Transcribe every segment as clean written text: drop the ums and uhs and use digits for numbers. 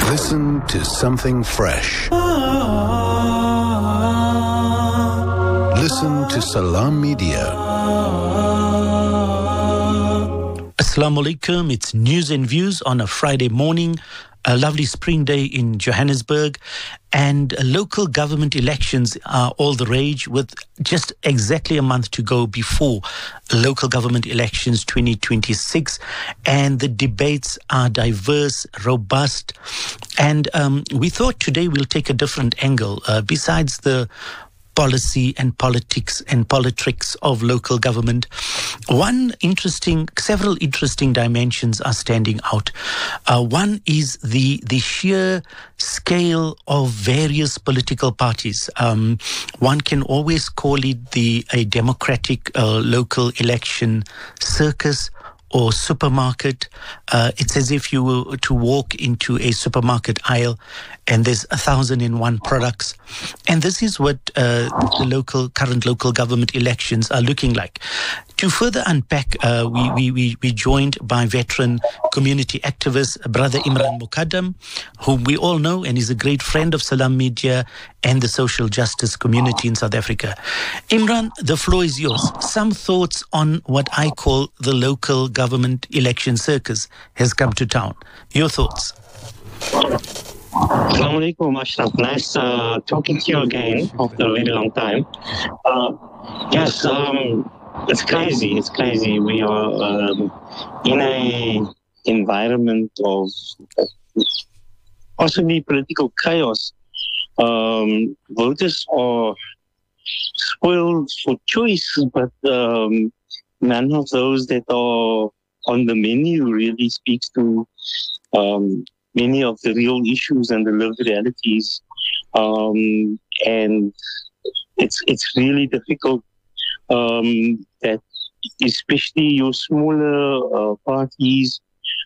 Listen to something fresh. Listen to Salam Media. Assalamu alaikum. It's news and views on a Friday morning. A lovely spring day in Johannesburg, and local government elections are all the rage, with just exactly a month to go before local government elections 2026. And the debates are diverse, robust, and we thought today we'll take a different angle. Besides the policy and politics and politics of local government, several interesting dimensions are standing out. One is the sheer scale of various political parties. One can always call it a democratic local election circus or supermarket. It's as if you were to walk into a supermarket aisle and there's 1,001 products. And this is what the current local government elections are looking like. To further unpack, we joined by veteran community activist, Brother Imran Mukaddam, whom we all know and is a great friend of Salam Media and the social justice community in South Africa. Imran, the floor is yours. Some thoughts on what I call the local government election circus has come to town. Your thoughts? Assalamu alaikum, Ashraf. Nice talking to you again after a very long time. Yes, it's crazy. It's crazy. We are in a environment of possibly political chaos. Voters are spoiled for choice, but none of those that are on the menu really speaks to many of the real issues and the lived realities. And it's really difficult that especially your smaller parties,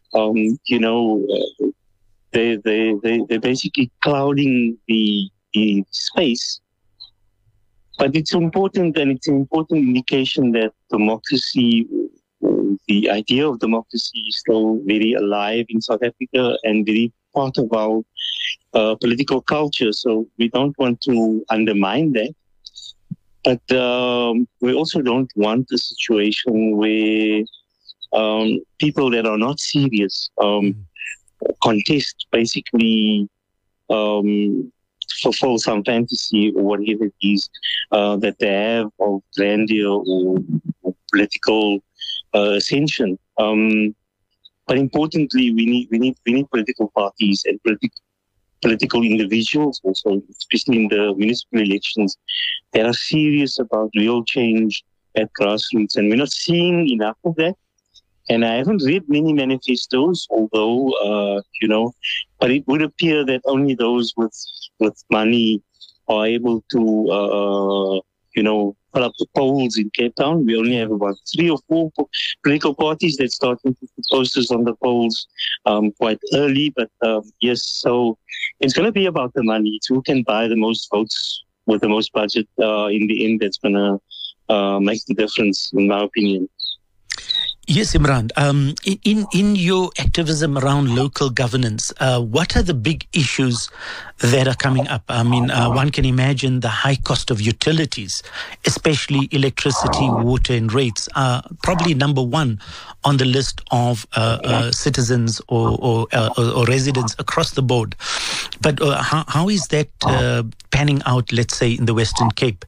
they're basically clouding the space. But it's important, and it's an important indication that democracy, the idea of democracy, is still very alive in South Africa and very part of our political culture. So we don't want to undermine that. But we also don't want a situation where people that are not serious contest, basically fulfill some fantasy or whatever it is that they have of grandeur or political ascension. But importantly, we need political parties and political individuals also, especially in the municipal elections, that are serious about real change at grassroots. And we're not seeing enough of that. And I haven't read many manifestos, although, but it would appear that only those with money are able to, put up the polls in Cape Town. We only have about 3 or 4 political parties that started to put posters on the polls quite early. But yes, so it's going to be about the money. It's who can buy the most votes with the most budget in the end that's going to make the difference, in my opinion. Yes, Imran. In your activism around local governance, what are the big issues that are coming up? I mean, one can imagine the high cost of utilities, especially electricity, water, and rates, are probably number one on the list of citizens or residents across the board. But how is that panning out, let's say, in the Western Cape?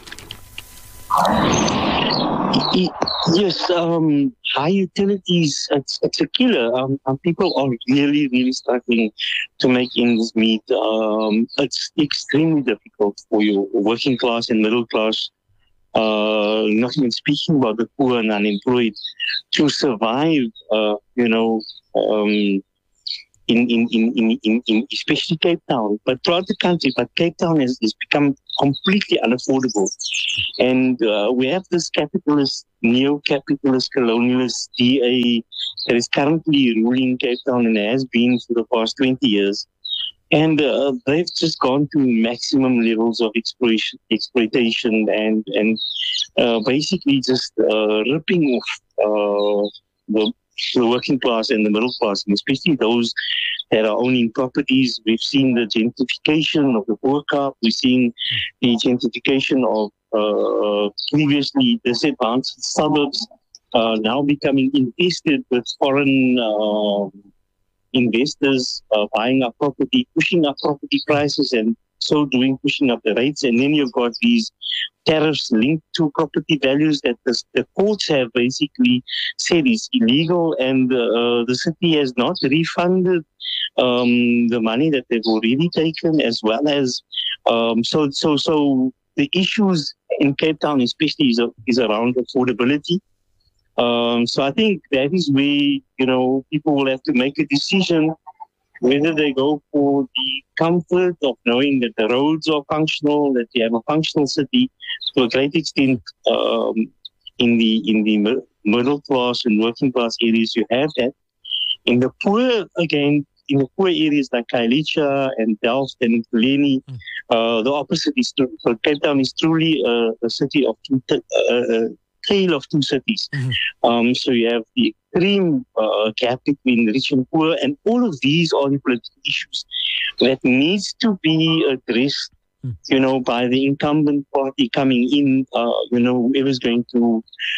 Yes, high utilities, it's a killer. People are really, really struggling to make ends meet. It's extremely difficult for your working class and middle class, not even speaking about the poor and unemployed, to survive, in especially Cape Town, but throughout the country. But Cape Town has become completely unaffordable. And we have this capitalist, neo-capitalist, colonialist DA that is currently ruling Cape Town and has been for the past 20 years. And they've just gone to maximum levels of exploitation and basically just ripping off the working class and the middle class, and especially those that are owning properties. We've seen the gentrification of the Poor Kaap. We've seen the gentrification of previously disadvantaged suburbs now becoming infested with foreign investors buying up property, pushing up property prices, and so doing pushing up the rates. And then you've got these tariffs linked to property values that the courts have basically said is illegal, and the city has not refunded the money that they've already taken, as well as so the issues in Cape Town especially is around affordability. So I think that is where, people will have to make a decision whether they go for the comfort of knowing that the roads are functional, that you have a functional city. To a great extent, in the middle class and working class areas, you have that. In the poor, again, in the poor areas like Khayelitsha and Delft and Ekurhuleni, the opposite is true. So Cape Town is truly a city of tale of two cities. So you have the extreme gap between rich and poor, and all of these are the political issues that needs to be addressed, by the incumbent party coming in, whoever's going to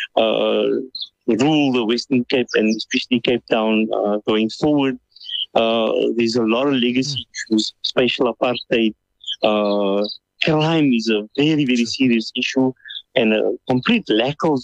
rule the Western Cape and especially Cape Town going forward. There's a lot of legacy issues, spatial apartheid. Crime is a very, very serious issue, and a complete lack of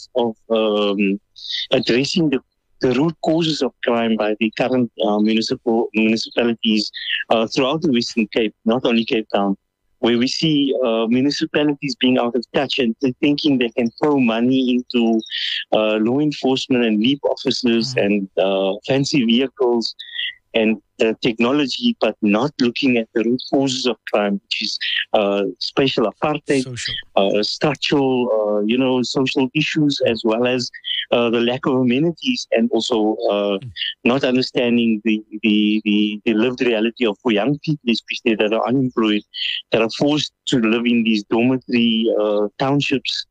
addressing the root causes of crime by the current municipalities throughout the Western Cape, not only Cape Town, where we see municipalities being out of touch and thinking they can throw money into law enforcement and LEAP officers and fancy vehicles and technology, but not looking at the root causes of crime, which is spatial apartheid, structural, social issues, as well as the lack of amenities, and also not understanding the lived reality of young people, especially that are unemployed, that are forced to live in these dormitory townships,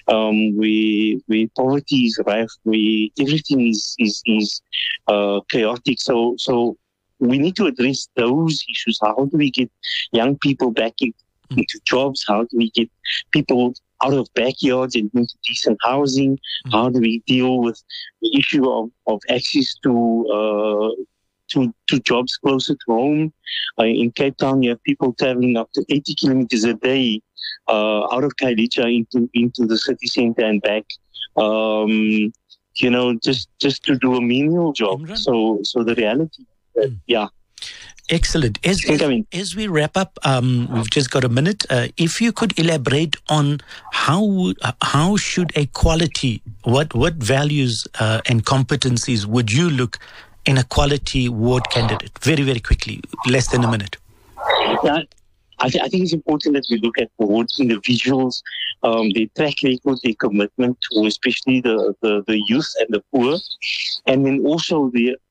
where poverty is rife, where everything is chaotic. So we need to address those issues. How do we get young people back into jobs? How do we get people out of backyards and into decent housing? How do we deal with the issue of access to jobs closer to home? In Cape Town, you have people traveling up to 80 kilometers a day out of Khayelitsha into the city center and back. Just to do a menial job. So the reality, Excellent. As we wrap up, we've just got a minute. If you could elaborate on how should a quality, what values and competencies would you look in a quality ward candidate? Very, very quickly, less than a minute. I think it's important that we look at ward individuals, their track record, their commitment to especially the youth and the poor, and then also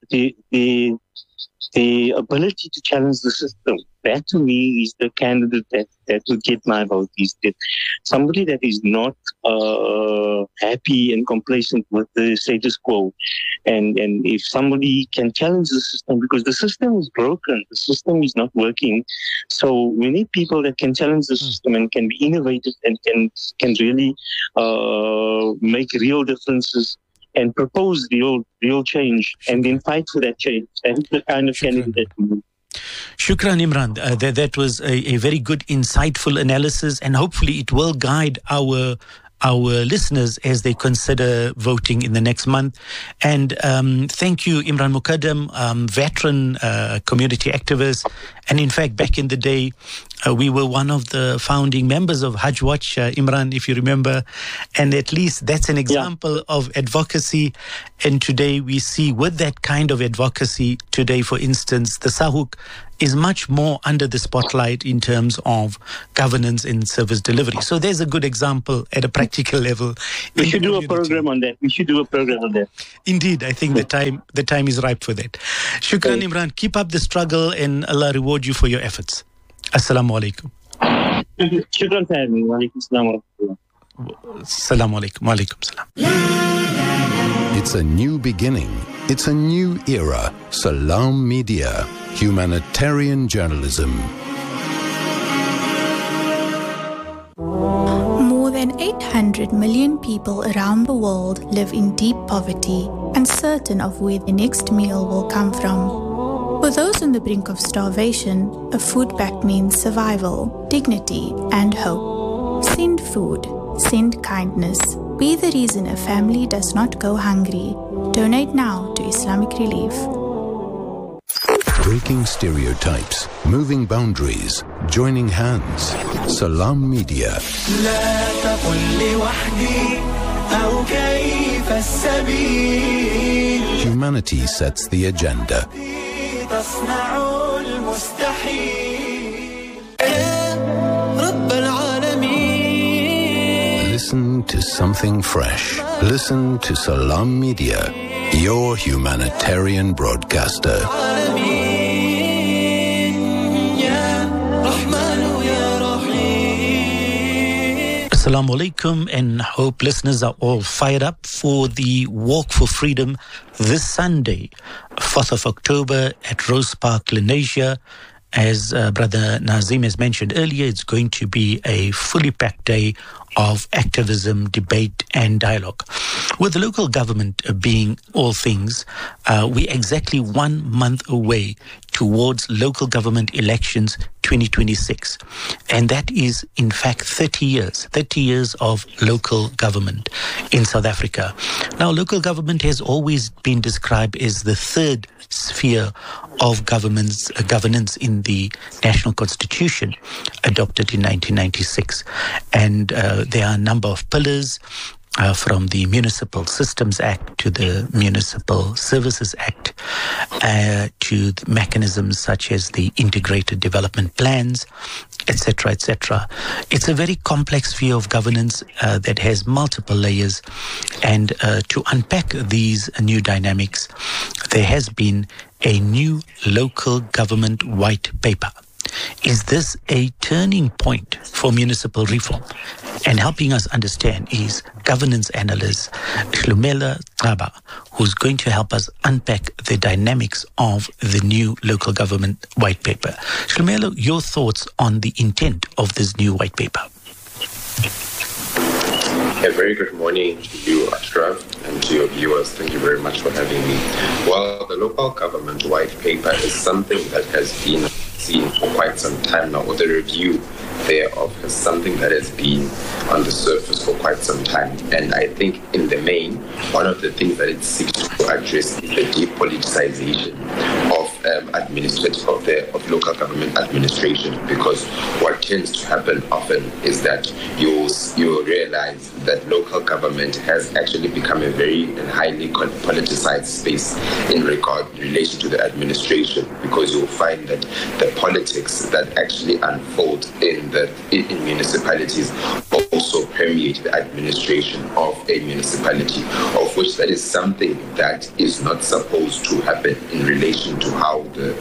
the ability to challenge the system. That to me is the candidate that would get my vote. Is that somebody that is not happy and complacent with the status quo, and if somebody can challenge the system, because the system is broken, the system is not working. So we need people that can challenge the system and can be innovative and can really make real differences and propose real change, and then fight for that change. That is the kind of candidate that we need. Shukran, Imran. That was a very good, insightful analysis, and hopefully it will guide our listeners as they consider voting in the next month. And thank you, Imran Mukaddam, veteran community activist. And in fact, back in the day, we were one of the founding members of Hajj Watch, Imran, if you remember. And at least that's an example of advocacy. And today we see with that kind of advocacy, today, for instance, the SAHUK is much more under the spotlight in terms of governance and service delivery. So there's a good example at a practical level. We should do a program on that. Indeed, I think the time is ripe for that. Shukran, Imran. Keep up the struggle and Allah reward you for your efforts. Assalamu alaikum. Shukran for having me. Wa alaikum salam. Assalamu alaikum. Wa alaikum salam. It's a new beginning. It's a new era. Salam Media. Humanitarian journalism. More than 800 million people around the world live in deep poverty, uncertain of where the next meal will come from. For those on the brink of starvation, a food pact means survival, dignity, and hope. Send food. Send kindness. Be the reason a family does not go hungry. Donate now to Islamic Relief. Breaking stereotypes, moving boundaries, joining hands. Salam Media. Humanity sets the agenda. Listen to something fresh. Listen to Salam Media, your humanitarian broadcaster. Assalamu alaikum, and hope listeners are all fired up for the Walk for Freedom this Sunday, 4th of October at Rose Park, Lenasia. As Brother Nazim has mentioned earlier, it's going to be a fully packed day of activism, debate and dialogue. With the local government being all things, we're exactly 1 month away towards local government elections 2026. And that is, in fact, 30 years of local government in South Africa. Now, local government has always been described as the third sphere of governance in the National Constitution adopted in 1996. And there are a number of pillars, from the Municipal Systems Act to the Municipal Services Act, to the mechanisms such as the integrated development plans, etc., etc. It's a very complex sphere of governance that has multiple layers, and to unpack these new dynamics, there has been a new local government white paper. Is this a turning point for municipal reform? And helping us understand is governance analyst Shlumela Xaba, who's going to help us unpack the dynamics of the new local government white paper. Shlumela, your thoughts on the intent of this new white paper? A very good morning to you, Ashraf, and to your viewers. Thank you very much for having me. Well, the local government white paper is something that has been seen for quite some time now, or the review thereof is something that has been on the surface for quite some time. And I think in the main, one of the things that it seeks to address is the depoliticization of of local government administration, because what tends to happen often is that you realize that local government has actually become a very and highly politicized space in relation to the administration, because you'll find that the politics that actually unfold in municipalities also permeate the administration of a municipality, of which that is something that is not supposed to happen in relation to how the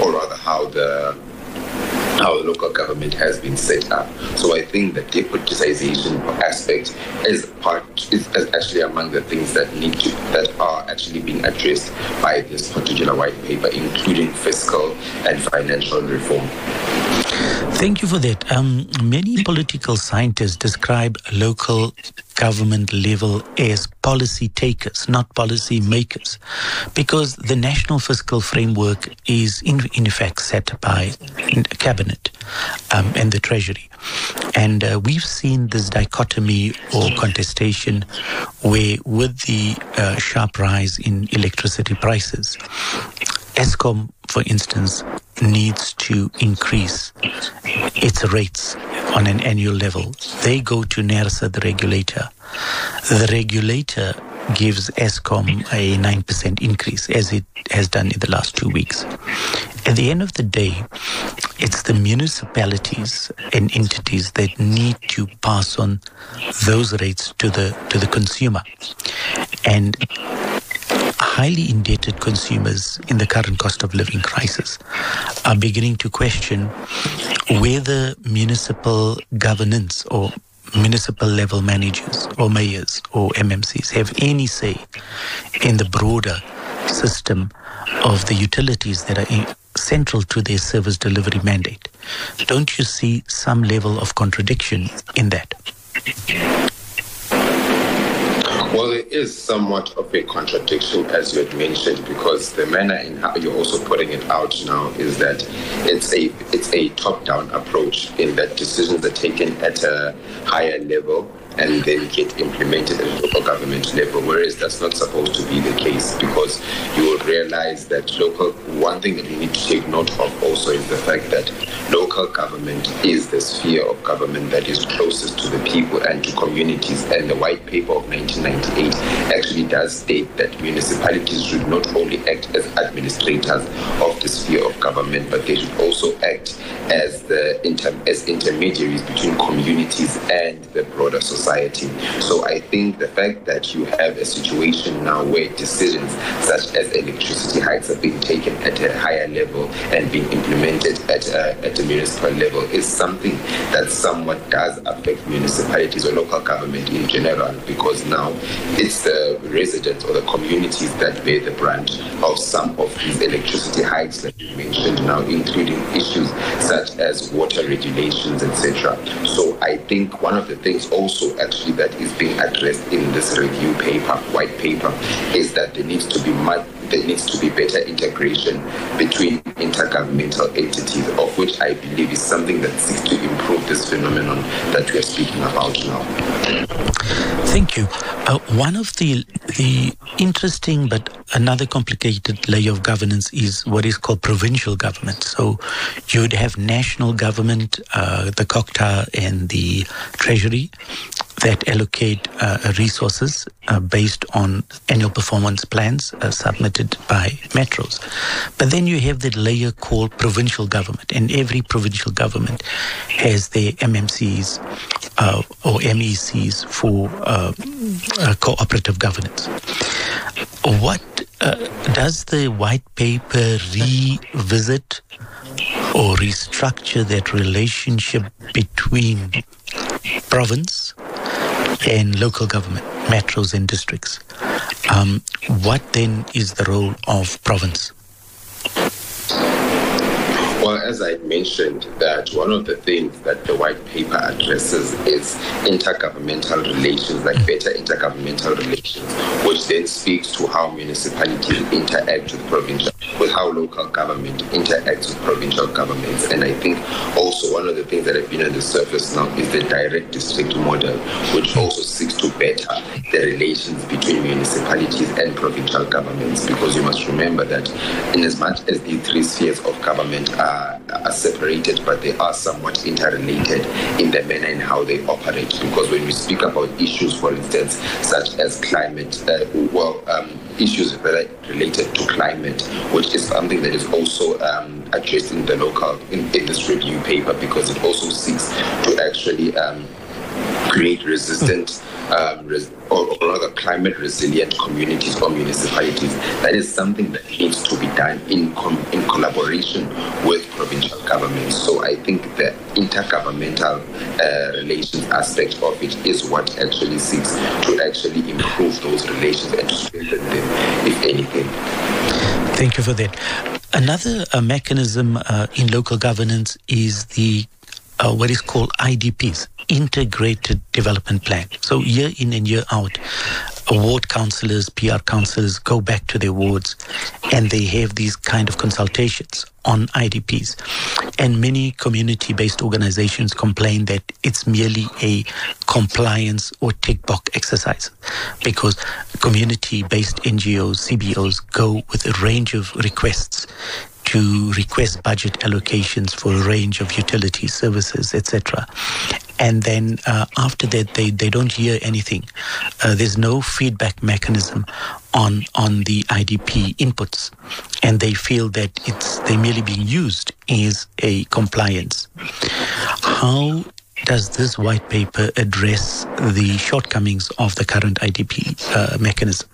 local government has been set up. So I think the depoliticization aspect is actually among the things that are actually being addressed by this particular white paper, including fiscal and financial reform. Thank you for that. Many political scientists describe local government level as policy takers, not policy makers, because the national fiscal framework is in effect set by cabinet and the treasury. And we've seen this dichotomy or contestation where, with the sharp rise in electricity prices, Eskom, for instance, needs to increase its rates on an annual level. They go to NERSA, the regulator. The regulator gives Eskom a 9% increase, as it has done in the last 2 weeks. At the end of the day, it's the municipalities and entities that need to pass on those rates to the consumer. And highly indebted consumers in the current cost of living crisis are beginning to question whether municipal governance or municipal level managers or mayors or MMCs have any say in the broader system of the utilities that are central to their service delivery mandate. Don't you see some level of contradiction in that? Well, there is somewhat of a contradiction, as you had mentioned, because the manner in how you're also putting it out now is that it's a top-down approach, in that decisions are taken at a higher level and then get implemented at a local government level, whereas that's not supposed to be the case, because you will realize that one thing that we need to take note of also is the fact that local government is the sphere of government that is closest to the people and to communities, and the white paper of 1998 actually does state that municipalities should not only act as administrators of the sphere of government, but they should also act as intermediaries between communities and the broader society. So I think the fact that you have a situation now where decisions such as electricity hikes are being taken at a higher level and being implemented at a municipal level is something that somewhat does affect municipalities or local government in general, because now it's the residents or the communities that bear the brunt of some of these electricity hikes that you mentioned now, including issues such as water regulations, etc. So I think one of the things also actually that is being addressed in this review paper, white paper, is that there needs to be better integration between intergovernmental entities, of which I believe is something that seeks to improve this phenomenon that we are speaking about now. Thank you. One of the interesting but another complicated layer of governance is what is called provincial government. So you'd have national government, the COGTA and the Treasury, that allocate resources based on annual performance plans submitted by metros. But then you have the layer called provincial government, and every provincial government has their MMCs or MECs for cooperative governance. What does the white paper revisit or restructure that relationship between province and local government, metros and districts? What then is the role of province? Well, as I mentioned, that one of the things that the white paper addresses is intergovernmental relations, like better intergovernmental relations, which then speaks to how municipalities interact with how local government interacts with provincial governments. And I think also one of the things that have been on the surface now is the direct district model, which also seeks to better the relations between municipalities and provincial governments, because you must remember that in as much as the three spheres of government are separated, but they are somewhat interrelated in the manner in how they operate. Because when we speak about issues, for instance, such as climate, issues that are related to climate, which is something that is also addressed in the local, in this review paper, because it also seeks to actually create resistant or rather climate resilient communities or municipalities. That is something that needs to be done in collaboration with provincial governments. So I think the intergovernmental relations aspect of it is what actually seeks to actually improve those relations and to strengthen them, if anything. Thank you for that. Another mechanism in local governance is the what is called IDPs, Integrated Development Plan. So year in and year out, ward councillors, PR councillors go back to their wards and they have these kind of consultations on IDPs. And many community-based organizations complain that it's merely a compliance or tick box exercise, because community-based NGOs, CBOs go with a range of requests to request budget allocations for a range of utility services, etc. And then after that, they don't hear anything. There's no feedback mechanism on the IDP inputs, and they feel that they're merely being used as a compliance. How does this white paper address the shortcomings of the current IDP mechanism?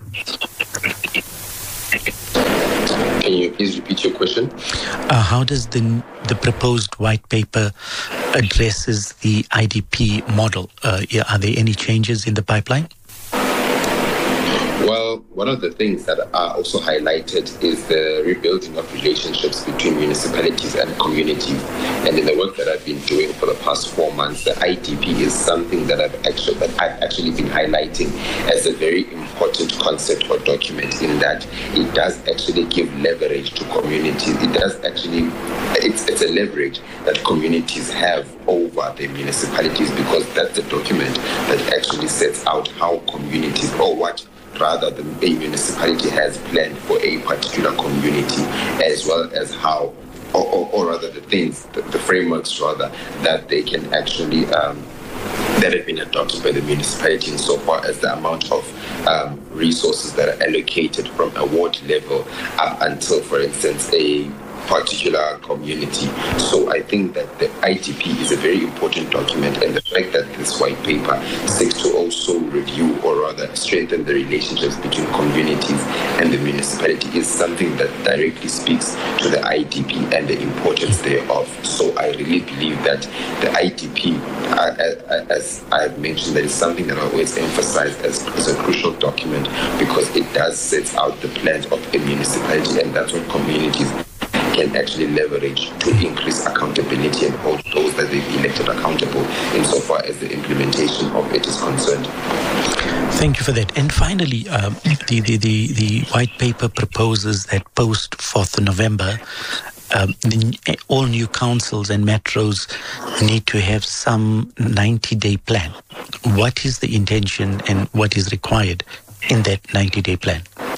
Can you please repeat your question? How does the proposed white paper addresses the IDP model? Are there any changes in the pipeline? Well, Well, one of the things that are also highlighted is the rebuilding of relationships between municipalities and communities. And in the work that I've been doing for the past 4 months, the IDP is something that I've actually been highlighting as a very important concept or document, in that it does actually give leverage to communities. It does actually, it's a leverage that communities have over the municipalities, because that's the document that actually sets out how communities, or what rather the municipality has planned for a particular community, as well as how, or rather the things, the frameworks rather, that they can actually, that have been adopted by the municipality, insofar as the amount of resources that are allocated from a ward level up until, for instance, a particular community. So I think that the IDP is a very important document, and the fact that this white paper seeks to also review, or rather strengthen, the relationships between communities and the municipality is something that directly speaks to the IDP and the importance thereof. So I really believe that the IDP, as I've mentioned, that is something that I always emphasize as a crucial document, because it does set out the plans of a municipality, and that's what communities can actually leverage to increase accountability and hold those that they've elected accountable insofar as the implementation of it is concerned. Thank you for that. And finally, the white paper proposes that post 4th of November, all new councils and metros need to have some 90-day plan. What is the intention and what is required in that 90-day plan?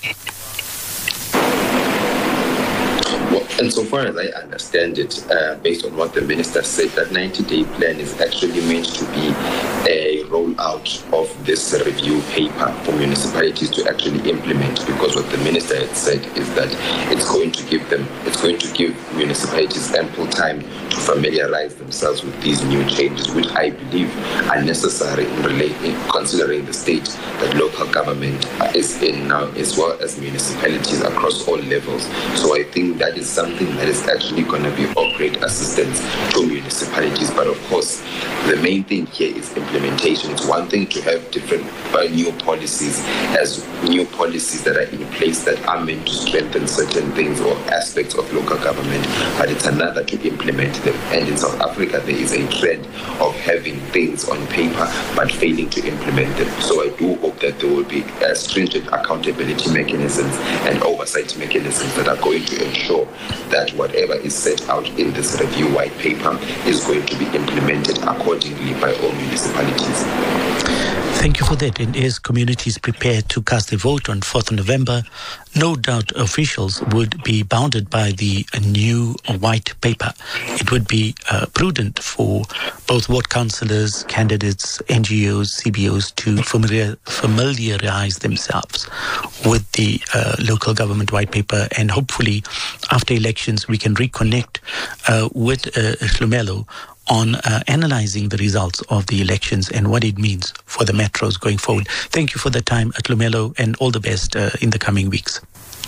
Well, and so far as I understand it, based on what the minister said, that 90-day plan is actually meant to be a rollout of this review paper for municipalities to actually implement, because what the minister had said is that it's going to give municipalities ample time to familiarize themselves with these new changes, which I believe are necessary in considering the state that local government is in now, as well as municipalities across all levels. So I think that is something that is actually going to be of great assistance to municipalities. But of course, the main thing here is implementation. It's one thing to have different new policies, as new policies that are in place that are meant to strengthen certain things or aspects of local government, but it's another to implement them. And in South Africa, there is a trend of having things on paper but failing to implement them. So I do hope that there will be stringent accountability mechanisms and oversight mechanisms that are going to ensure that whatever is set out in this review white paper is going to be implemented accordingly by all municipalities. Thank you for that. And as communities prepare to cast their vote on 4th of November, no doubt officials would be bounded by the new white paper. It would be prudent for both ward councillors, candidates, NGOs, CBOs to familiarize themselves with the local government white paper. And hopefully, after elections, we can reconnect with Hlumelo on analyzing the results of the elections and what it means for the metros going forward. Thank you for the time, Hlumelo, and all the best in the coming weeks.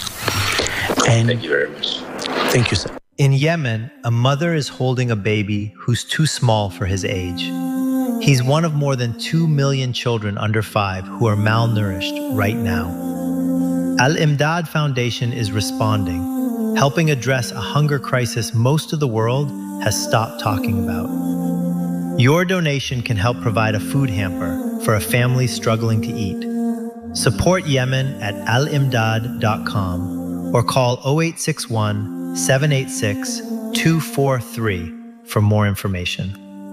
And thank you very much. Thank you, sir. In Yemen, a mother is holding a baby who's too small for his age. He's one of more than 2 million children under 5 who are malnourished right now. Al Imdad Foundation is responding, helping address a hunger crisis most of the world has stopped talking about. Your donation can help provide a food hamper for a family struggling to eat. Support Yemen at alimdad.com or call 0861 786 243 for more information.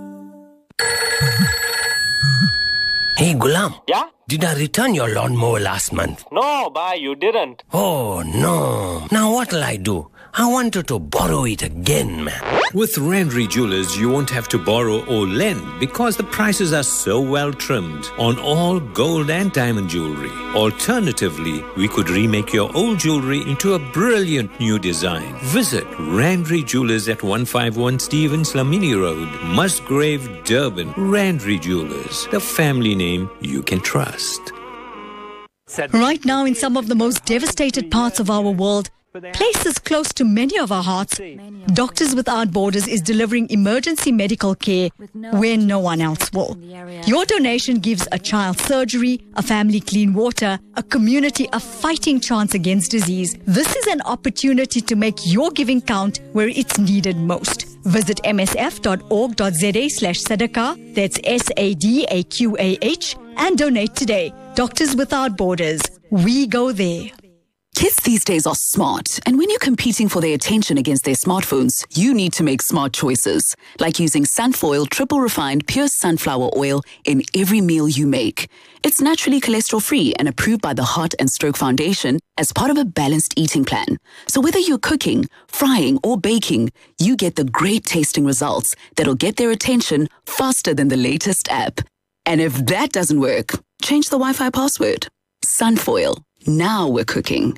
Hey, Gulam. Yeah? Did I return your lawnmower last month? No, bhai, you didn't. Oh, no. Now what'll I do? I wanted to borrow it again, man. With Randry Jewelers, you won't have to borrow or lend because the prices are so well trimmed on all gold and diamond jewelry. Alternatively, we could remake your old jewelry into a brilliant new design. Visit Randry Jewelers at 151 Stevens Lamini Road, Musgrave, Durban. Randry Jewelers, the family name you can trust. Right now, in some of the most devastated parts of our world, Places close to many of our hearts, Doctors Without Borders is delivering emergency medical care where no one else will. Your donation gives a child surgery, a family clean water, a community a fighting chance against disease. This is an opportunity to make your giving count where it's needed most. Visit msf.org.za/sadaqah, that's SADAQAH, and donate today. Doctors Without Borders. We go there. Kids these days are smart, and when you're competing for their attention against their smartphones, you need to make smart choices, like using Sunfoil triple refined pure sunflower oil in every meal you make. It's naturally cholesterol-free and approved by the Heart and Stroke Foundation as part of a balanced eating plan. So whether you're cooking, frying, or baking, you get the great tasting results that'll get their attention faster than the latest app. And if that doesn't work, change the Wi-Fi password. Sunfoil. Now we're cooking.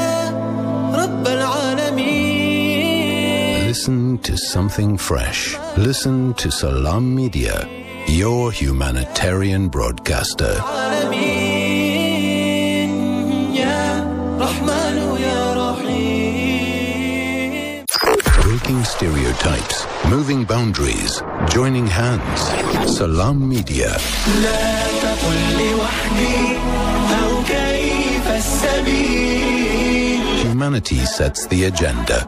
Listen to something fresh. Listen to Salam Media, your humanitarian broadcaster. Breaking stereotypes, moving boundaries, joining hands. Salam Media. Humanity sets the agenda.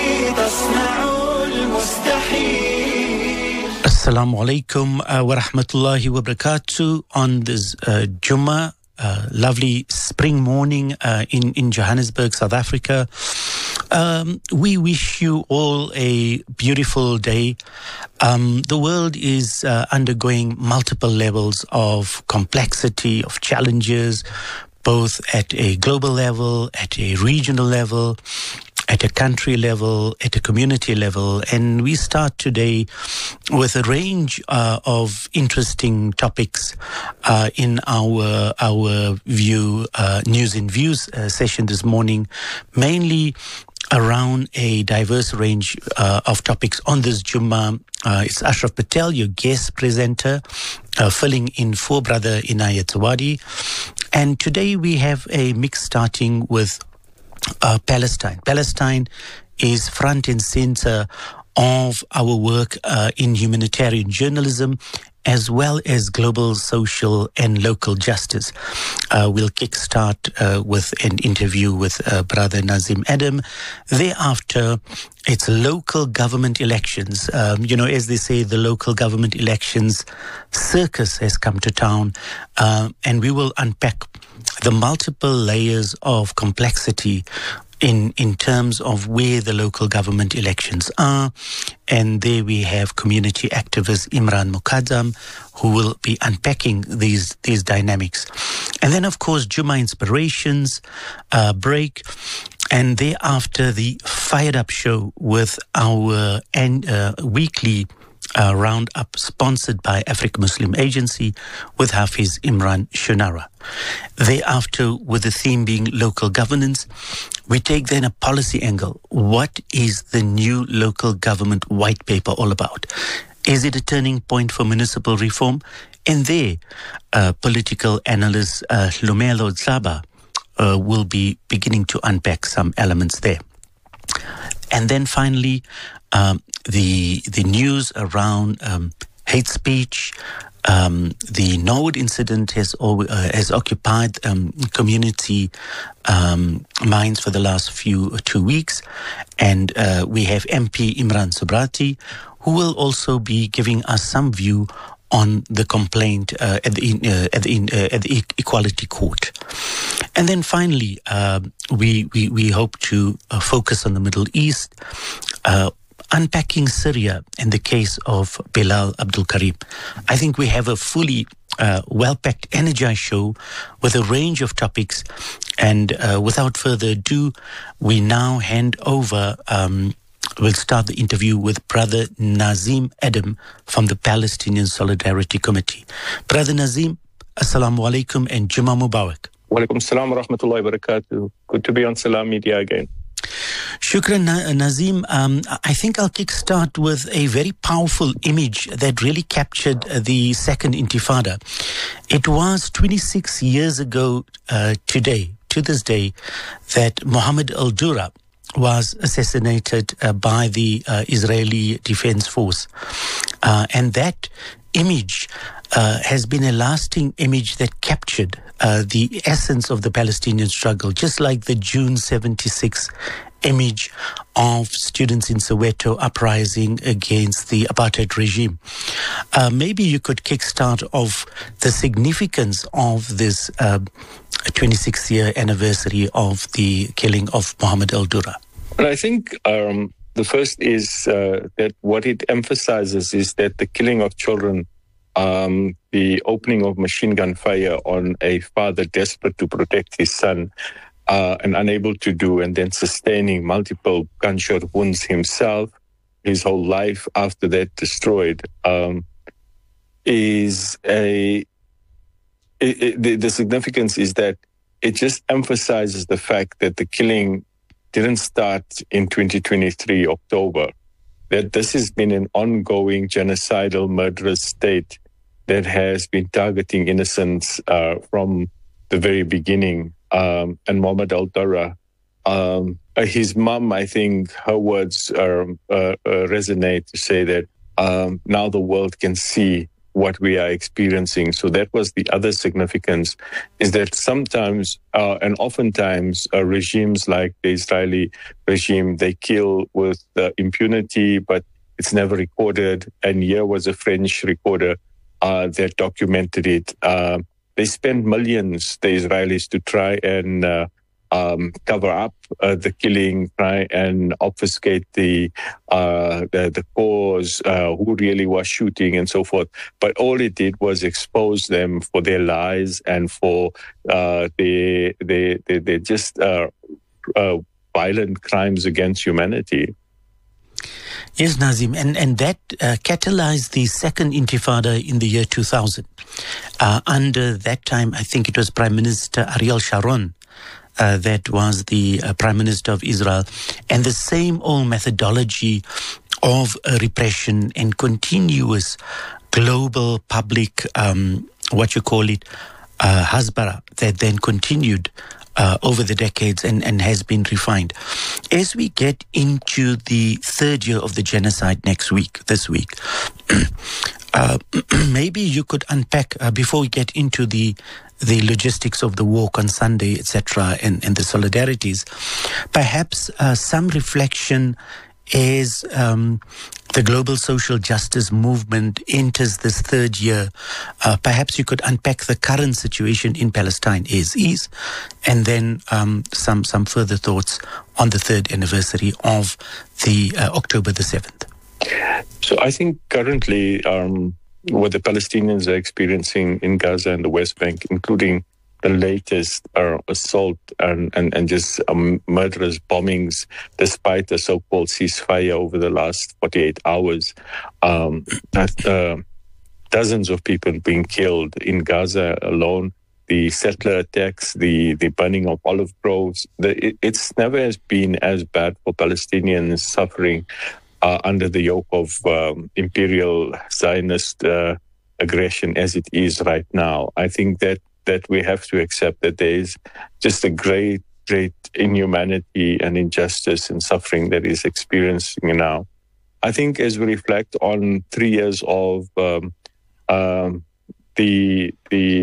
Assalamu alaikum wa rahmatullahi wa barakatuh on this Jummah, lovely spring morning in Johannesburg, South Africa. We wish you all a beautiful day. The world is undergoing multiple levels of complexity, of challenges, both at a global level, at a regional level, at a country level, at a community level. And we start today with a range of interesting topics in our view, News and Views session this morning, mainly around a diverse range of topics on this Jummah. It's Ashraf Patel, your guest presenter, filling in for Brother Inayat Zawadi. And today we have a mix starting with Palestine. Palestine is front and center of our work in humanitarian journalism, as well as global, social, and local justice. We'll kickstart with an interview with Brother Nazim Adam. Thereafter, it's local government elections. As they say, the local government elections circus has come to town, and we will unpack the multiple layers of complexity in terms of where the local government elections are. And there we have community activist Imran Mukaddam, who will be unpacking these dynamics. And then, of course, Jummah Inspirations break. And thereafter, the Fired Up Show with our weekly roundup sponsored by Africa Muslim Agency with Hafiz Imran Shunara. Thereafter, with the theme being local governance, we take then a policy angle. What is the new local government white paper all about? Is it a turning point for municipal reform? And there, political analyst Lumelo Zaba will be beginning to unpack some elements there. And then finally, the news around hate speech. The Norwood incident has occupied community minds for the last 2 weeks, and we have MP Imran Subrati, who will also be giving us some view on the complaint at the Equality Court. And then finally, we hope to focus on the Middle East, unpacking Syria and the case of Bilal Abdul Karim. I think we have a fully well-packed, energized show with a range of topics. And without further ado, we now hand over. We'll start the interview with Brother Nazim Adam from the Palestinian Solidarity Committee. Brother Nazim, Assalamu alaikum and Jummah Mubarak. Wa alaikum assalam wa rahmatullahi wa barakatuh. Good to be on Salam Media again. Shukran, Nazim. I think I'll kickstart with a very powerful image that really captured the Second Intifada. It was 26 years ago to this day, that Mohammed al-Dura, was assassinated by the Israeli Defense Force. And that image has been a lasting image that captured the essence of the Palestinian struggle, just like the June 76 image of students in Soweto uprising against the apartheid regime. Maybe you could kickstart off the significance of this 26th year anniversary of the killing of Mohammed al-Dura. Well, I think the first is that what it emphasizes is that the killing of children, the opening of machine gun fire on a father desperate to protect his son and unable to do, and then sustaining multiple gunshot wounds himself, his whole life after that destroyed, is the significance is that it just emphasizes the fact that the killing didn't start in 2023 October, that this has been an ongoing genocidal, murderous state that has been targeting innocents from the very beginning. And Mohammed al-Dura, his mom, I think her words resonate to say that now the world can see what we are experiencing. So that was the other significance, is that sometimes and oftentimes regimes like the Israeli regime, they kill with impunity, but it's never recorded. And here was a French recorder that documented it. They spent millions, the Israelis, to try and cover up the killing, try and obfuscate the cause, who really was shooting, and so forth. But all it did was expose them for their lies and for their just violent crimes against humanity. Yes, Nazim, and that catalyzed the second Intifada in the year 2000. Under that time, I think it was Prime Minister Ariel Sharon that was the Prime Minister of Israel, and the same old methodology of repression and continuous global public, hasbara, that then continued over the decades and has been refined. As we get into the third year of the genocide this week, maybe you could unpack, before we get into the logistics of the walk on Sunday, etc., and the solidarities, perhaps some reflection as the global social justice movement enters this third year. Perhaps you could unpack the current situation in Palestine as is, and then some further thoughts on the third anniversary of the October the 7th. So I think currently what the Palestinians are experiencing in Gaza and the West Bank, including the latest assault and just murderous bombings, despite the so-called ceasefire over the last 48 hours, dozens of people being killed in Gaza alone, the settler attacks, the burning of olive groves. It's never has been as bad for Palestinians suffering under the yoke of imperial Zionist aggression as it is right now. I think that we have to accept that there is just a great inhumanity and injustice and suffering that is experiencing now. I think as we reflect on 3 years of the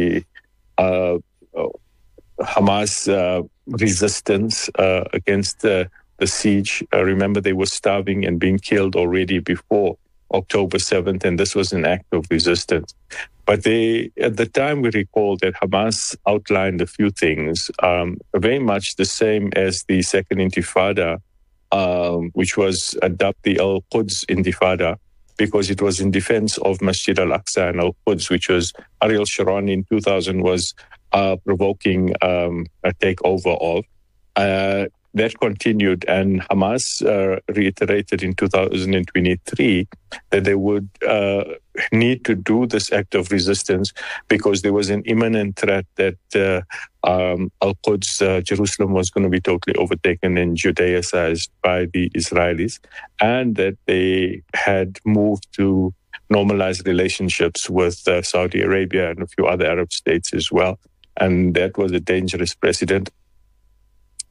Hamas resistance against the siege, remember they were starving and being killed already before October 7th, and this was an act of resistance. But at the time, we recall that Hamas outlined a few things, very much the same as the Second Intifada, which was dubbed the Al-Quds Intifada, because it was in defense of Masjid al-Aqsa and Al-Quds, which was Ariel Sharon in 2000 was provoking a takeover of. That continued, and Hamas reiterated in 2023 that they would need to do this act of resistance because there was an imminent threat that Al-Quds, Jerusalem, was going to be totally overtaken and Judaicized by the Israelis, and that they had moved to normalize relationships with Saudi Arabia and a few other Arab states as well. And that was a dangerous precedent.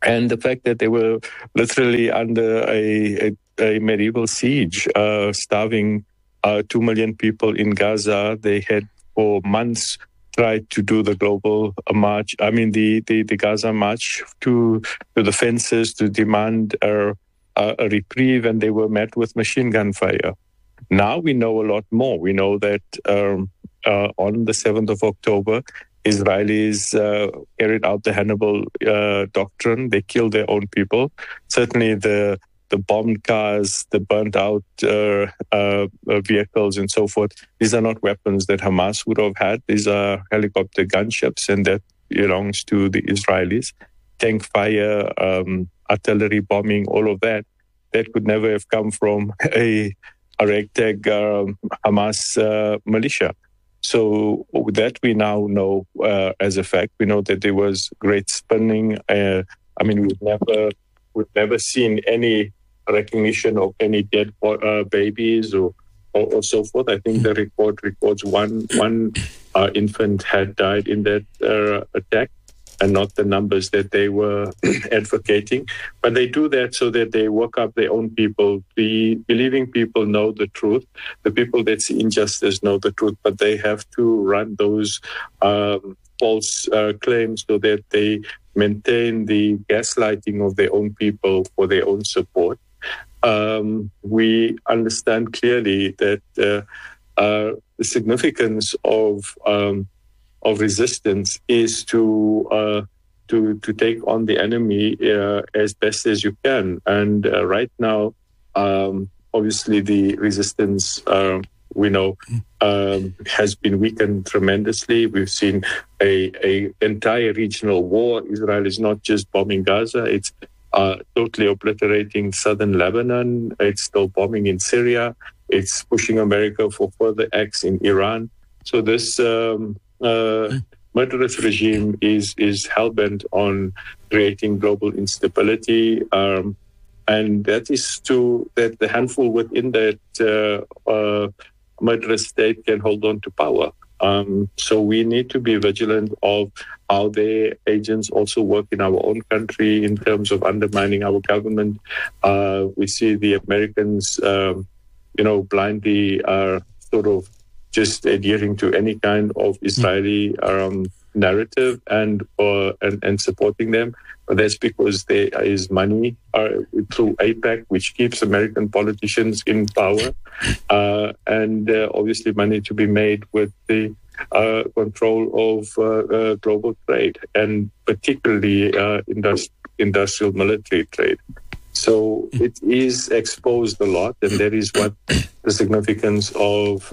And the fact that they were literally under a medieval siege, starving 2 million people in Gaza. They had for months tried to do the global march, the Gaza march to the fences to demand a reprieve, and they were met with machine gun fire. Now we know a lot more. We know that on the 7th of October, Israelis carried out the Hannibal doctrine. They killed their own people. Certainly the bombed cars, the burnt out vehicles and so forth, these are not weapons that Hamas would have had. These are helicopter gunships, and that belongs to the Israelis. Tank fire, artillery bombing, all of that could never have come from a ragtag Hamas militia. So that we now know as a fact. We know that there was great spinning. We've never seen any recognition of any dead babies or so forth. I think the report records one infant had died in that attack, and not the numbers that they were advocating. But they do that so that they work up their own people. The believing people know the truth. The people that see injustice know the truth, but they have to run those false claims so that they maintain the gaslighting of their own people for their own support. We understand clearly that the significance of resistance is to take on the enemy as best as you can. And right now, obviously, the resistance we know has been weakened tremendously. We've seen a entire regional war. Israel is not just bombing Gaza; it's totally obliterating southern Lebanon. It's still bombing in Syria. It's pushing America for further acts in Iran. So this murderous regime is hell-bent on creating global instability, and that is that the handful within that murderous state can hold on to power. So we need to be vigilant of how their agents also work in our own country in terms of undermining our government. We see the Americans, blindly are sort of just adhering to any kind of Israeli narrative and supporting them. But that's because there is money through AIPAC, which keeps American politicians in power, and obviously money to be made with the control of global trade, and particularly industrial military trade. So it is exposed a lot, and that is what the significance of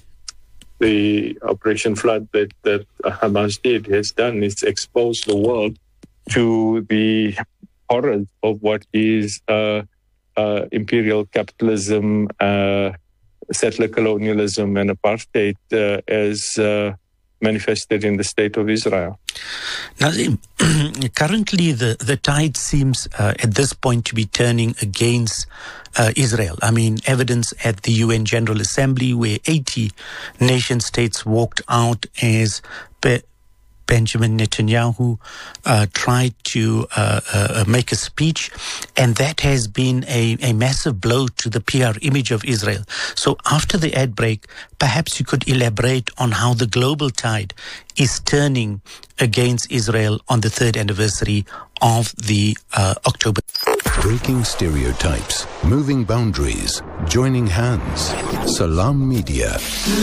the Operation Flood that Hamas has done. It's exposed the world to the horrors of what is imperial capitalism, settler colonialism, and apartheid as manifested in the state of Israel. Nazim, currently the tide seems at this point to be turning against Israel. I mean, evidence at the UN General Assembly where 80 nation states walked out as Benjamin Netanyahu tried to make a speech, and that has been a massive blow to the PR image of Israel. So after the ad break, perhaps you could elaborate on how the global tide is turning against Israel on the 3rd anniversary of the October. Breaking stereotypes, moving boundaries, joining hands. Salam Media.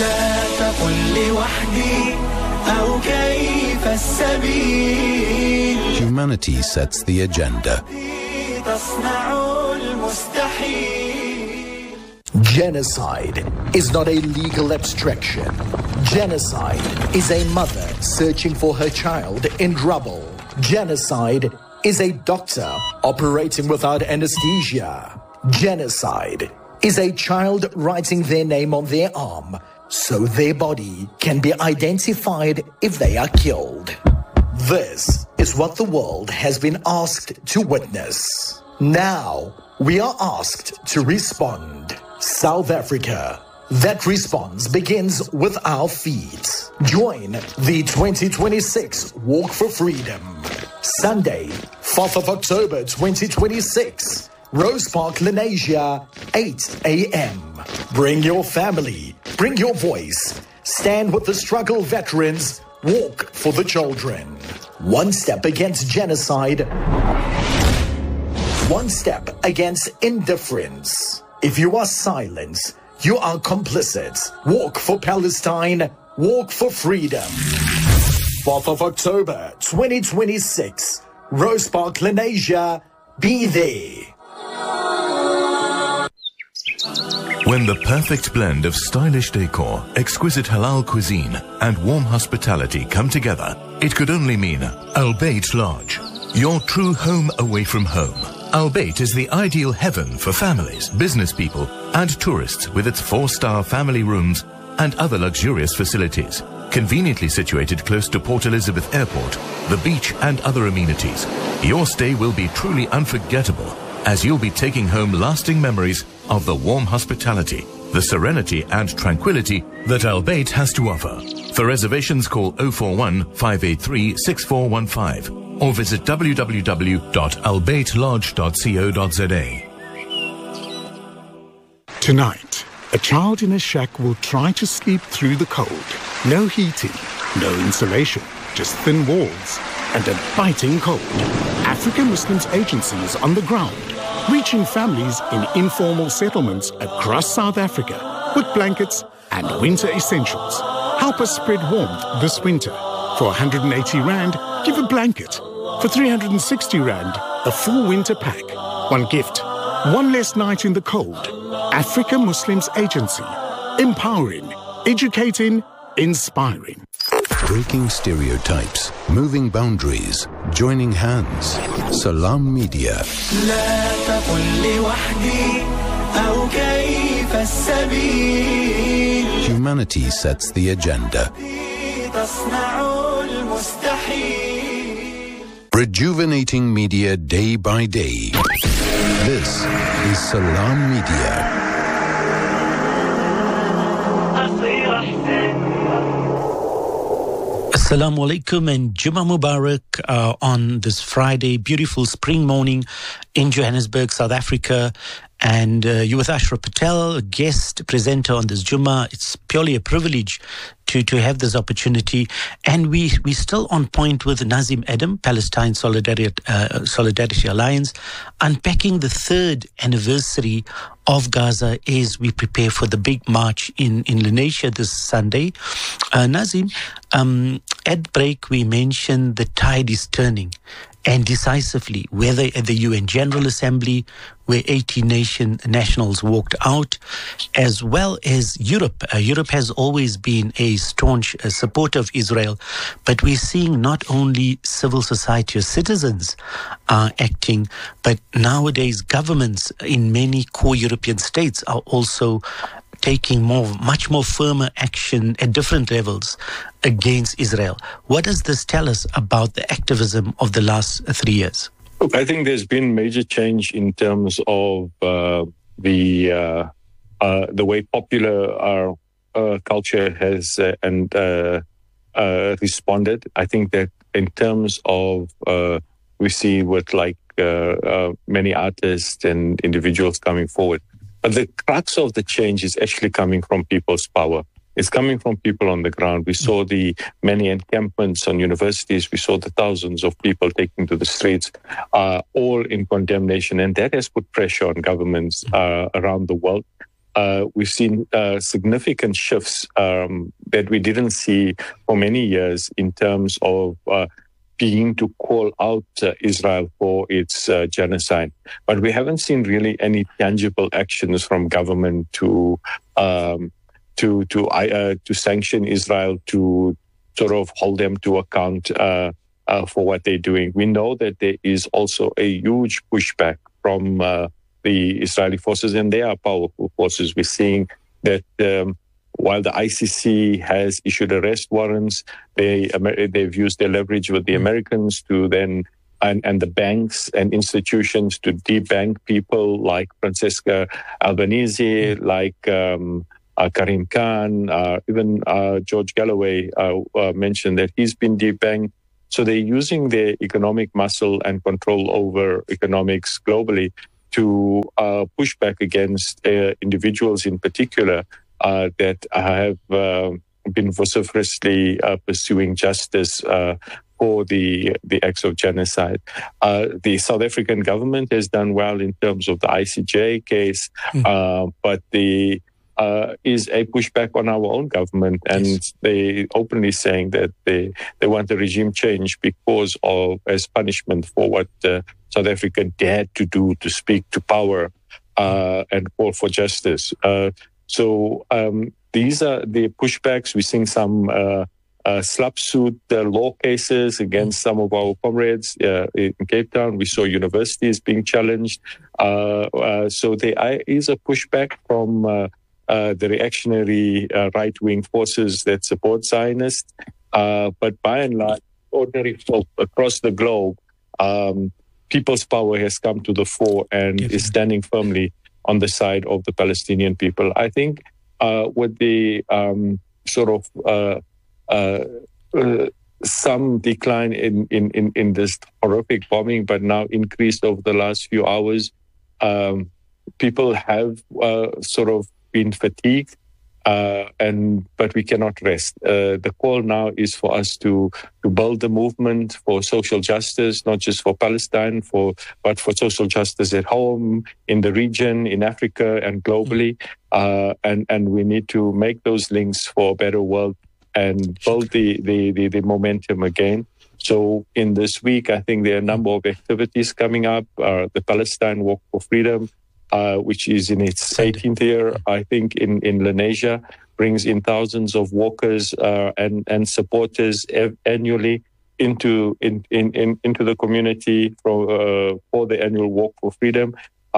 Humanity sets the agenda. Genocide is not a legal abstraction. Genocide is a mother searching for her child in rubble. Genocide is a doctor operating without anesthesia. Genocide is a child writing their name on their arm so their body can be identified if they are killed. This is what the world has been asked to witness. Now, we are asked to respond. South Africa. That response begins with our feet. Join the 2026 Walk for Freedom. Sunday, 4th of October 2026. Rose Park, Lenasia, 8 a.m. Bring your family, bring your voice. Stand with the struggle veterans. Walk for the children. One step against genocide. One step against indifference. If you are silent, you are complicit. Walk for Palestine. Walk for freedom. 4th of October 2026. Rose Park, Lenasia. Be there. When the perfect blend of stylish decor, exquisite halal cuisine, and warm hospitality come together, it could only mean Al Bayt Lodge, your true home away from home. Al Bayt is the ideal heaven for families, business people, and tourists with its 4-star family rooms and other luxurious facilities. Conveniently situated close to Port Elizabeth Airport, the beach, and other amenities, your stay will be truly unforgettable, as you'll be taking home lasting memories of the warm hospitality, the serenity and tranquility that Al Bayt has to offer. For reservations, call 041 583 6415 or visit www.albaytlodge.co.za. Tonight, a child in a shack will try to sleep through the cold. No heating, no insulation, just thin walls and a biting cold. African Muslims Agency is on the ground, reaching families in informal settlements across South Africa with blankets and winter essentials. Help us spread warmth this winter. For 180 Rand, give a blanket. For 360 Rand, a full winter pack. One gift, one less night in the cold. Africa Muslims Agency. Empowering, educating, inspiring. Breaking stereotypes, moving boundaries, joining hands. Salam Media. Humanity sets the agenda. Rejuvenating media day by day. This is Salam Media. Assalamu alaikum and Jummah Mubarak on this Friday, beautiful spring morning in Johannesburg, South Africa. And you with Ashraf Patel, a guest presenter on this Jummah. It's purely a privilege to have this opportunity. And we're still on point with Nazim Adam, Palestine Solidarity Alliance, unpacking the 3rd anniversary of Gaza as we prepare for the big march in Lenasia this Sunday. Nazim, at break we mentioned the tide is turning, and decisively, whether at the UN General Assembly, where 80 nationals walked out, as well as Europe. Europe has always been a staunch supporter of Israel, but we're seeing not only civil society or citizens acting, but nowadays governments in many core European states are also taking much more firmer action at different levels against Israel. What does this tell us about the activism of the last 3 years? Look, I think there's been major change in terms of the way popular culture has responded. I think that in terms of we see with many artists and individuals coming forward. But the crux of the change is actually coming from people's power. It's coming from people on the ground. We saw the many encampments on universities. We saw the thousands of people taking to the streets, all in condemnation. And that has put pressure on governments around the world. We've seen significant shifts that we didn't see for many years in terms of being to call out Israel for its genocide. But we haven't seen really any tangible actions from government to sanction Israel, to sort of hold them to account for what they're doing. We know that there is also a huge pushback from the Israeli forces, and they are powerful forces. We're seeing that while the ICC has issued arrest warrants, they've used their leverage with the Americans to then and the banks and institutions to debank people like Francesca Albanese, like Karim Khan, even George Galloway mentioned that he's been debanked. So they're using their economic muscle and control over economics globally to push back against individuals in particular that have been vociferously pursuing justice for the acts of genocide. The South African government has done well in terms of the ICJ case, but the is a pushback on our own government, and they openly saying that they want a regime change because of as punishment for what South Africa dared to do to speak to power and call for justice. So these are the pushbacks. We're seeing some slap-suit law cases against some of our comrades in Cape Town. We saw universities being challenged. So there is a pushback from the reactionary right-wing forces that support Zionists. But by and large, ordinary folk across the globe, people's power has come to the fore and is standing firmly on the side of the Palestinian people. I think with the sort of some decline in this horrific bombing, but now increased over the last few hours, people have sort of been fatigued, but we cannot rest. The call now is for us to build the movement for social justice, not just for Palestine, but for social justice at home, in the region, in Africa, and globally. And we need to make those links for a better world and build the momentum again. So in this week, I think there are a number of activities coming up. The Palestine Walk for Freedom, which is in its 18th year, I think, in Lenasia, brings in thousands of walkers and supporters annually into the community for the annual Walk for Freedom.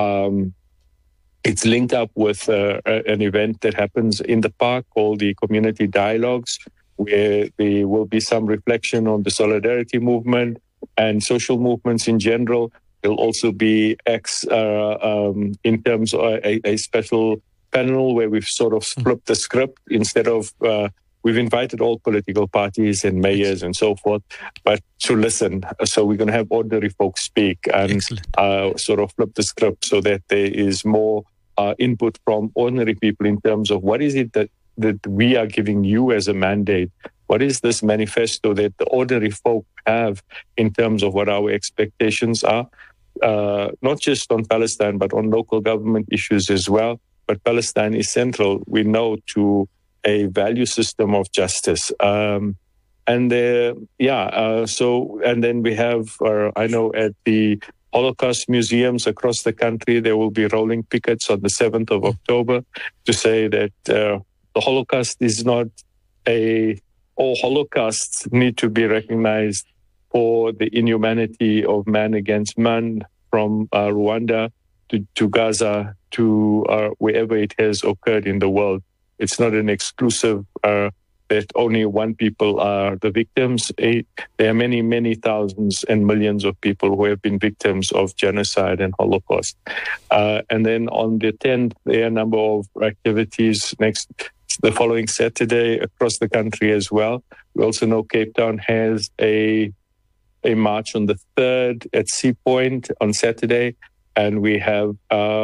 It's linked up with an event that happens in the park called the Community Dialogues, where there will be some reflection on the solidarity movement and social movements in general. There'll also be acts in terms of a special panel where we've sort of flipped the script. Instead of, we've invited all political parties and mayors and so forth, but to listen. So we're going to have ordinary folks speak and sort of flip the script so that there is more input from ordinary people in terms of what is it that we are giving you as a mandate. What is this manifesto that the ordinary folk have in terms of what our expectations are? Not just on Palestine, but on local government issues as well. But Palestine is central, we know, to a value system of justice. And then we have, I know at the Holocaust museums across the country, there will be rolling pickets on the 7th of October to say that the Holocaust is not all Holocausts need to be recognized for the inhumanity of man against man, from Rwanda to Gaza to wherever it has occurred in the world. It's not an exclusive that only one people are the victims. There are many, many thousands and millions of people who have been victims of genocide and Holocaust. And then on the 10th, there are a number of activities the following Saturday across the country as well. We also know Cape Town has a march on the 3rd at Sea Point on Saturday, and we have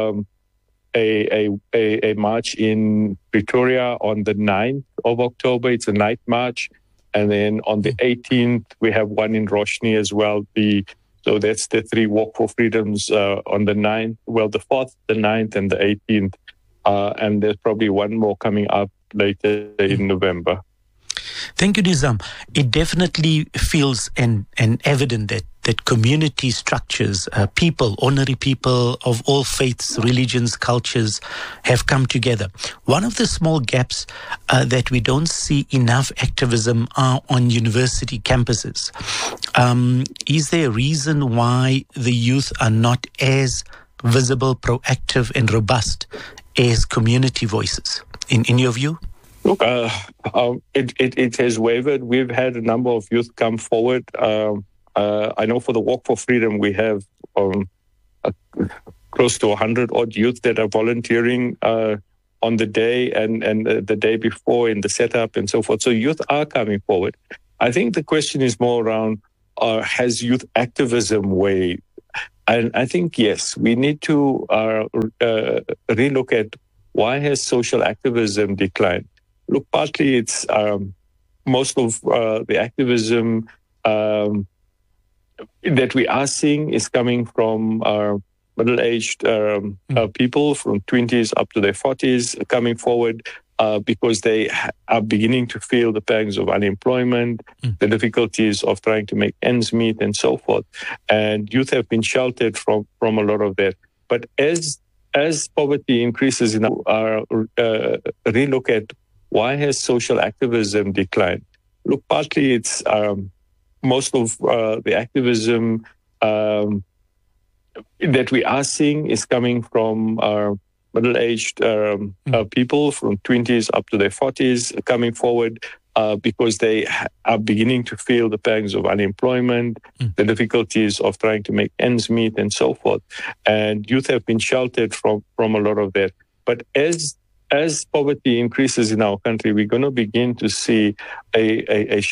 a march in Pretoria on the 9th of October. It's a night march. And then on the 18th, we have one in Roshni as well. So that's the 3 Walk for Freedoms on the 9th. Well, the 4th, the 9th, and the 18th. And there's probably one more coming up later in November. Thank you, Nizam. It definitely feels and evident that community structures, people, ordinary people of all faiths, religions, cultures have come together. One of the small gaps that we don't see enough activism are on university campuses. Is there a reason why the youth are not as visible, proactive, and robust as community voices, in your view? Look, it has wavered. We've had a number of youth come forward. I know for the Walk for Freedom, we have close to 100 odd youth that are volunteering on the day and the day before in the setup and so forth. So youth are coming forward. I think the question is more around has youth activism way? And I think, yes, we need to relook at why has social activism declined. Look, partly it's most of the activism that we are seeing is coming from middle-aged people from 20s up to their 40s coming forward because they are beginning to feel the pangs of unemployment, the difficulties of trying to make ends meet and so forth. And youth have been sheltered from a lot of that. But as poverty increases, relook at why has social activism declined. Look, partly it's most of the activism that we are seeing is coming from middle-aged people from 20s up to their 40s coming forward because they are beginning to feel the pangs of unemployment, the difficulties of trying to make ends meet and so forth. And youth have been sheltered from a lot of that. But as poverty increases in our country, we're going to begin to see a